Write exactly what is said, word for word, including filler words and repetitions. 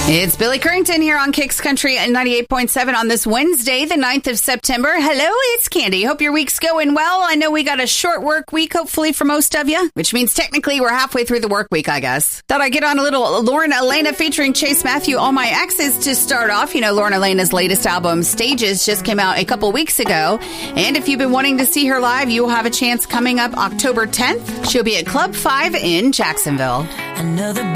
It's Billy Currington here on Kicks Country at ninety-eight point seven on this Wednesday, the ninth of September. Hello, it's Candy. Hope your week's going well. I know we got a short work week, hopefully, for most of you, which means technically we're halfway through the work week, I guess. Thought I'd get on a little Lauren Elena featuring Chase Matthew, All My Exes, to start off. You know, Lauren Elena's latest album, Stages, just came out a couple weeks ago. And if you've been wanting to see her live, you will have a chance coming up October tenth. She'll be at Club five in Jacksonville. Another